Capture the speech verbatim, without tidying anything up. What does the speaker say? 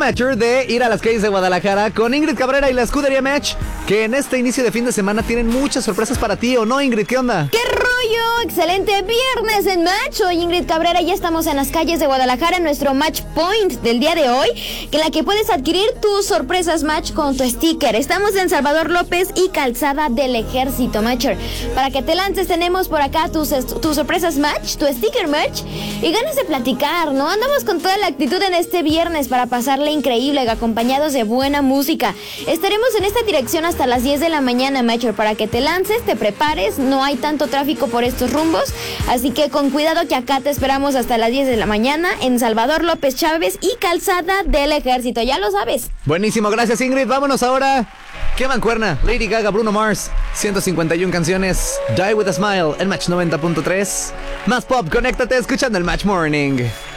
Matcher de ir a las calles de Guadalajara con Ingrid Cabrera y la Escudería Match, que en este inicio de fin de semana tienen muchas sorpresas para ti, ¿o no, Ingrid? ¿Qué onda? ¡Qué rollo! Excelente viernes en Match. Soy Ingrid Cabrera y ya estamos en las calles de Guadalajara en nuestro Match Point del día de hoy, en la que puedes adquirir tus sorpresas Match con tu sticker. Estamos en Salvador López y Calzada del Ejército, Matcher. Para que te lances tenemos por acá tus, tus sorpresas Match, tu sticker Match y ganas de platicar, ¿no? Andamos con toda la actitud en este viernes para pasarle increíble, acompañados de buena música. Estaremos en esta dirección hasta las diez de la mañana, Matcher, para que te lances, te prepares. No hay tanto tráfico por estos rumbos, así que con cuidado, que acá te esperamos hasta las diez de la mañana en Salvador López Chávez y Calzada del Ejército, ya lo sabes. Buenísimo, gracias, Ingrid. Vámonos ahora. ¡Qué mancuerna! Lady Gaga, Bruno Mars, ciento cincuenta y una canciones. Die with a Smile, el Match noventa punto tres. Más pop, conéctate escuchando el Match Morning.